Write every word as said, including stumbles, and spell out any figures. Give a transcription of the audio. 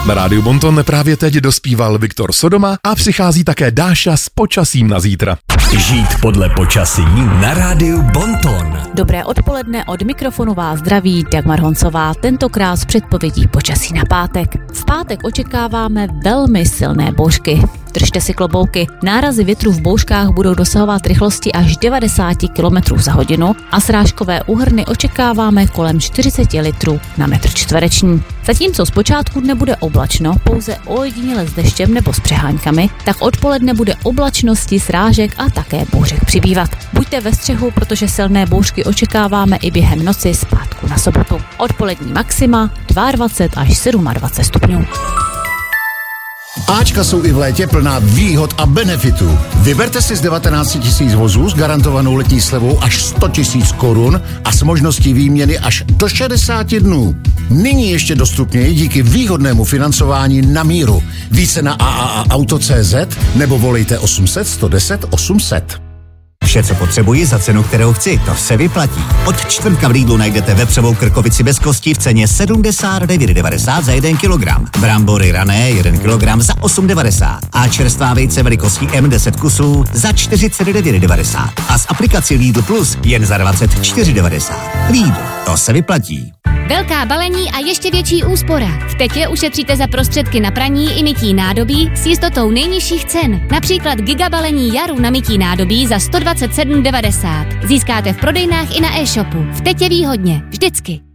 Na rádiu Bonton právě teď dospíval Viktor Sodoma a přichází také Dáša s počasím na zítra. Žít podle počasí na rádiu Bonton. Dobré odpoledne, od mikrofonu vás zdraví Dagmar Honcová, tentokrát s předpovědí počasí na pátek. V pátek očekáváme velmi silné bouřky. Držte si klobouky. Nárazy větru v bouřkách budou dosahovat rychlosti až devadesát kilometrů za hodinu a srážkové úhrny očekáváme kolem čtyřicet litrů na metr čtvereční. Zatímco zpočátku dne bude oblačno, pouze ojediněle s deštěm nebo s přeháňkami, tak odpoledne bude oblačnosti, srážek a také bouřek přibývat. Buďte ve střehu, protože silné bouřky očekáváme i během noci z pátku na sobotu. Odpolední maxima dvacet dva až dvacet sedm stupňů. Ačka jsou i v létě plná výhod a benefitů. Vyberte si z devatenáct tisíc vozů s garantovanou letní slevou až sto tisíc korun a s možností výměny až do šedesáti dnů. Nyní ještě dostupněji díky výhodnému financování na míru. Více na a a a auto tečka cé zet nebo volejte osm set, sto deset, osm set. Vše, co potřebuji za cenu, kterou chci, to se vyplatí. Od čtvrtka v Lidlu najdete vepřovou krkovici bez kosti v ceně sedmdesát devět devadesát za jeden kilogram. Brambory rané jeden kilogram za osm devadesát. A čerstvá vejce velikostí M deset kusů za čtyřicet devět devadesát. A s aplikací Lidl Plus jen za dvacet čtyři devadesát. Lidl, to se vyplatí. Velká balení a ještě větší úspora. V Tetě ušetříte za prostředky na praní i mytí nádobí s jistotou nejnižších cen. Například gigabalení Jaru na mytí nádobí za sto dvacet sedm devadesát. Získáte v prodejnách i na e-shopu. V Tetě výhodně. Vždycky.